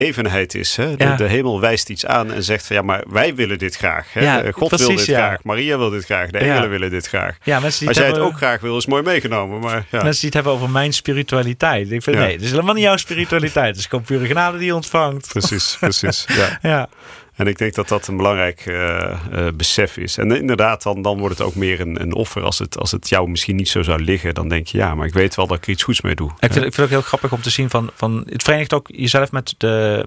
evenheid is. Hè? Ja. De hemel wijst iets aan en zegt van ja, maar wij willen dit graag. Hè? Ja, God precies, wil dit ja. graag. Maria wil dit graag. De engelen willen dit graag. Ja, mensen die Als jij het hebben, ook graag wil, is mooi meegenomen. Maar, ja. mensen die het hebben over mijn spiritualiteit. Ik vind nee, het is helemaal niet jouw spiritualiteit. Het is gewoon pure genade die je ontvangt. Precies. Ja. Ja. En ik denk dat dat een belangrijk besef is. En inderdaad, dan wordt het ook meer een offer. Als het jou misschien niet zo zou liggen, dan denk je ja, maar ik weet wel dat ik er iets goeds mee doe. Ik vind het ook heel grappig om te zien van het verenigt ook jezelf met de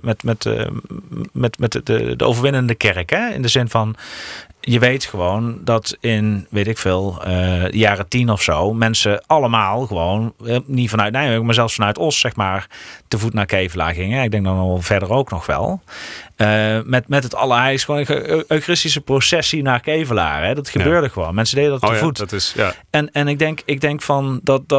overwinnende kerk. Hè? In de zin van, je weet gewoon dat in, weet ik veel, jaren 10 of zo, mensen allemaal gewoon, niet vanuit Nijmegen, maar zelfs vanuit Os, zeg maar, te voet naar Kevelaar gingen. Ik denk dan al verder ook nog wel. Met het allerheiligste, gewoon een eucharistische processie naar Kevelaar. Hè? Dat gebeurde gewoon. Mensen deden dat te voet. Dat is, ja. En ik denk van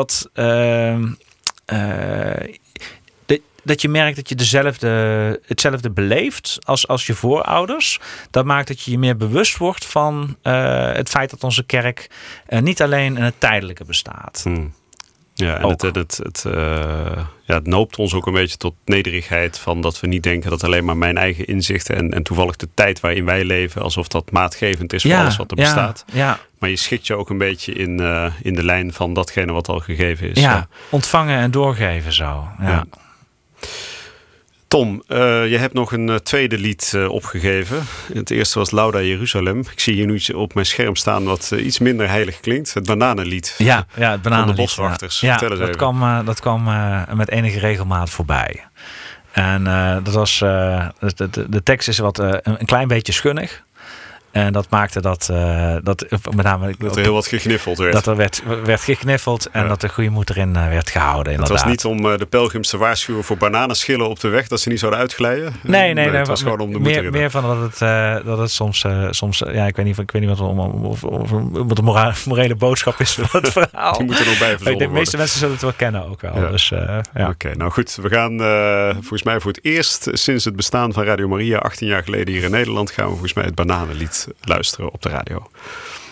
dat je merkt dat je hetzelfde beleeft als je voorouders. Dat maakt dat je je meer bewust wordt van het feit dat onze kerk niet alleen in het tijdelijke bestaat. Ja, en het noopt ons ook een beetje tot nederigheid van dat we niet denken dat alleen maar mijn eigen inzichten en toevallig de tijd waarin wij leven, alsof dat maatgevend is voor alles wat er bestaat. Ja. Maar je schikt je ook een beetje in de lijn van datgene wat al gegeven is. Ja, ontvangen en doorgeven zo. Ja. Tom, je hebt nog een tweede lied opgegeven. Het eerste was Lauda Jeruzalem. Ik zie hier nu iets op mijn scherm staan wat iets minder heilig klinkt. Het Bananenlied. Ja, het Bananenlied. Van de Boswachters. Ja, vertel eens even. Dat kwam met enige regelmaat voorbij. En dat was de tekst is wat een klein beetje schunnig. En dat maakte dat met name dat er heel wat gegniffeld werd. Dat er werd gegniffeld en dat de goede moed erin werd gehouden. Het was niet om de pelgrims te waarschuwen voor bananenschillen op de weg, dat ze niet zouden uitglijden. Nee, het was gewoon om de moed erin. Meer van dat het soms ja, ik weet niet wat wat de morele boodschap is van het verhaal. Die moeten er nog bij verzonnen worden. De meeste mensen zullen het wel kennen ook wel. Ja. Dus, Oké, nou goed. We gaan volgens mij voor het eerst sinds het bestaan van Radio Maria 18 jaar geleden hier in Nederland gaan we volgens mij het Bananenlied luisteren op de radio.